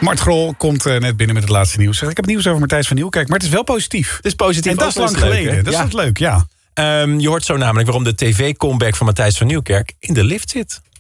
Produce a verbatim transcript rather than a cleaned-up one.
Mart Grol komt uh, net binnen met het laatste nieuws. Ik heb het nieuws over Matthijs van Nieuwkerk, maar het is wel positief. Het is positief. En dat is lang geleden. Leuk, dat is ja. wat leuk, ja. Um, je hoort zo namelijk waarom de tv-comeback van Matthijs van Nieuwkerk in de lift zit.